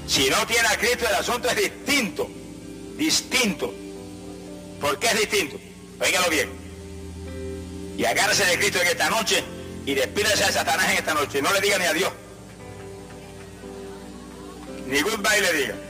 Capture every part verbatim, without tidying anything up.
Si no tiene a Cristo, el asunto es distinto. Distinto. ¿Por qué es distinto? Óigalo bien. Y agárrese de Cristo en esta noche y despídase de Satanás en esta noche. No le diga ni adiós. Ni goodbye le diga.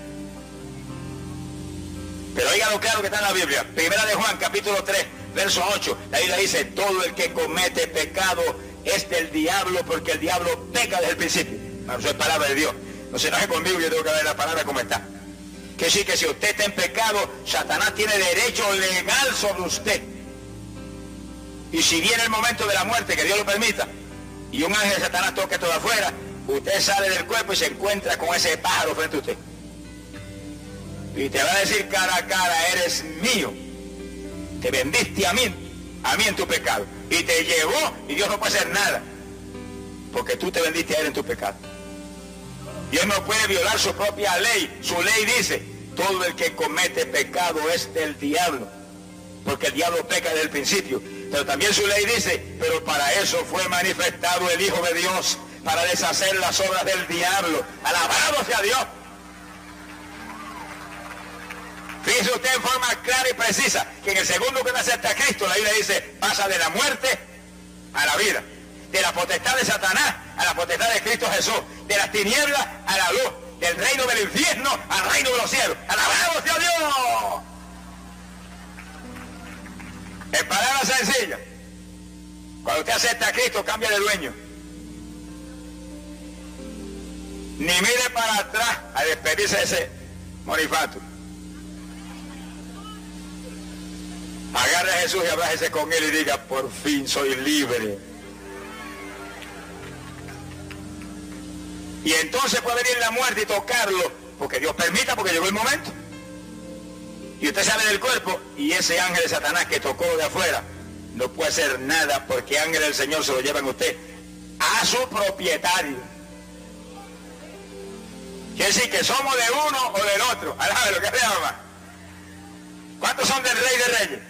Pero oiga lo claro que está en la Biblia. Primera de Juan, capítulo tres, verso ocho. La Biblia dice, todo el que comete pecado es del diablo, porque el diablo peca desde el principio. No, eso es palabra de Dios. No se enoje conmigo, yo tengo que ver la palabra como está. Que sí, que si usted está en pecado, Satanás tiene derecho legal sobre usted. Y si viene el momento de la muerte, que Dios lo permita, y un ángel de Satanás toque todo afuera, usted sale del cuerpo y se encuentra con ese pájaro frente a usted. Y te va a decir cara a cara, eres mío. Te vendiste a mí, a mí en tu pecado. Y te llevó y Dios no puede hacer nada. Porque tú te vendiste a él en tu pecado. Dios no puede violar su propia ley. Su ley dice, todo el que comete pecado es del diablo. Porque el diablo peca desde el principio. Pero también su ley dice, pero para eso fue manifestado el Hijo de Dios, para deshacer las obras del diablo. Alabado sea Dios. Fíjese usted en forma clara y precisa que en el segundo que nace hasta Cristo, la Biblia dice, pasa de la muerte a la vida, de la potestad de Satanás a la potestad de Cristo Jesús, de las tinieblas a la luz, del reino del infierno al reino de los cielos. ¡Alabado sea Dios! En palabras sencillas, cuando usted acepta a Cristo, cambia de dueño. Ni mire para atrás a despedirse de ese monifato. Agarre a Jesús y abrájese con él y diga, por fin soy libre. Y entonces puede venir la muerte y tocarlo, porque Dios permita, porque llegó el momento. Y usted sale del cuerpo y ese ángel de Satanás que tocó de afuera no puede hacer nada, porque ángel del Señor se lo llevan usted a su propietario. Quiere decir que somos de uno o del otro. Alábalo, que se llama. ¿Cuántos son del Rey de Reyes?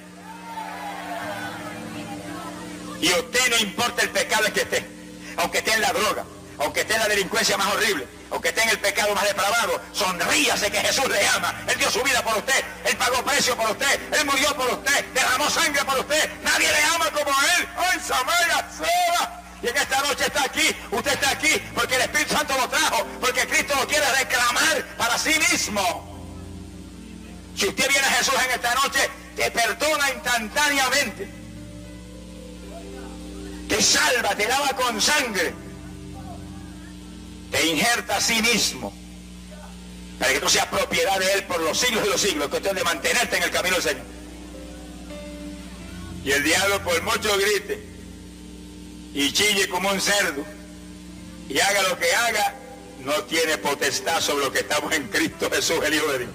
Y usted, no importa el pecado en que esté, aunque esté en la droga, aunque esté en la delincuencia más horrible, aunque esté en el pecado más depravado, sonríase que Jesús le ama. Él dio su vida por usted, Él pagó precio por usted, Él murió por usted, derramó sangre por usted. Nadie le ama como Él. ¡Ay, Samaya, Seba! Y en esta noche está aquí, usted está aquí, porque el Espíritu Santo lo trajo, porque Cristo lo quiere reclamar para sí mismo. Si usted viene a Jesús en esta noche, te perdona instantáneamente. Te salva, te lava con sangre. Te injerta a sí mismo. Para que tú seas propiedad de Él por los siglos de los siglos. Es cuestión de mantenerte en el camino del Señor. Y el diablo por mucho grite y chille como un cerdo y haga lo que haga, no tiene potestad sobre lo que estamos en Cristo Jesús, el Hijo de Dios.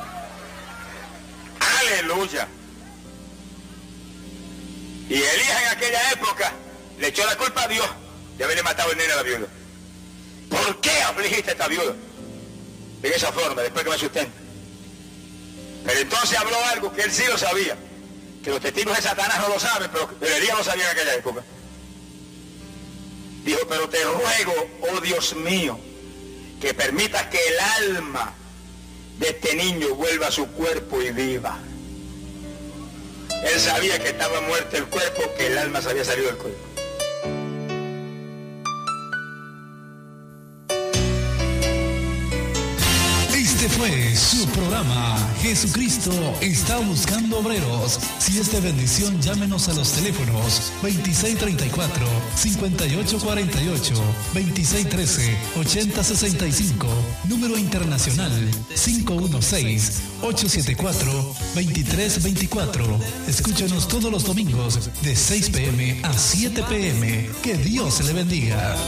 Aleluya. Y Elías en aquella época le echó la culpa a Dios de haberle matado el nene a la viuda. ¿Por qué afligiste a esta viuda? De esa forma, después que me sustenta. Pero entonces habló algo que él sí lo sabía, que los testigos de Satanás no lo saben, pero Elías lo sabía en aquella época. Dijo, pero te ruego, oh Dios mío, que permitas que el alma de este niño vuelva a su cuerpo y viva. Él sabía que estaba muerto el cuerpo, que el alma se había salido del cuerpo. Este fue su programa Jesucristo está buscando obreros. Si es de bendición, llámenos a los teléfonos veintiséis treinta y cuatro, cincuenta y ocho cuarenta y ocho, veintiséis trece, ochenta sesenta y cinco, número internacional cinco uno seis, ocho siete cuatro, veintitrés veinticuatro. Escúchanos todos los domingos de seis p m a siete p m Que Dios le bendiga.